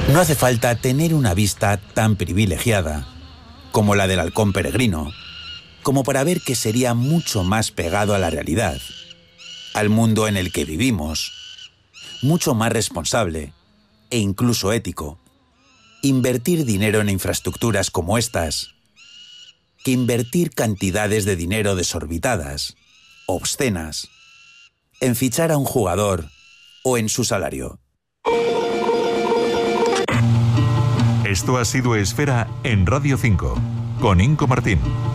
No hace falta tener una vista tan privilegiada como la del halcón peregrino, como para ver que sería mucho más pegado a la realidad, al mundo en el que vivimos, mucho más responsable e incluso ético, invertir dinero en infraestructuras como estas, que invertir cantidades de dinero desorbitadas, obscenas, en fichar a un jugador o en su salario. Esto ha sido Esfera en Radio 5, con Inco Martín.